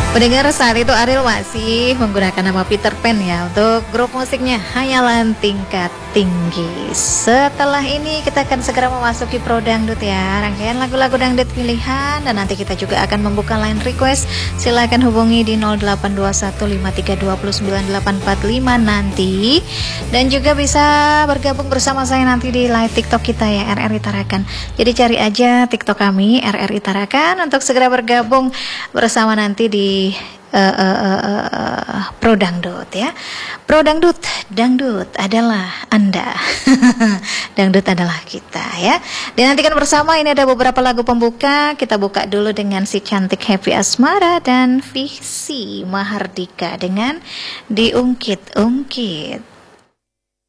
Pendengar, saat itu Ariel masih menggunakan nama Peter Pan ya untuk grup musiknya Hayalan Tingkat Tinggi. Setelah ini kita akan segera memasuki Pro Dangdut ya, rangkaian lagu-lagu dangdut pilihan, dan nanti kita juga akan membuka line request. Silakan hubungi di 082153299845 nanti, dan juga bisa bergabung bersama saya nanti di live TikTok kita ya, RRI Tarakan. Jadi cari aja TikTok kami RRI Tarakan untuk segera bergabung bersama nanti di Pro Dangdut ya. Pro Dangdut, dangdut adalah Anda. Dangdut adalah kita ya. Dinantikan bersama, ini ada beberapa lagu pembuka. Kita buka dulu dengan si cantik Happy Asmara dan Visi Mahardika dengan Diungkit-ungkit.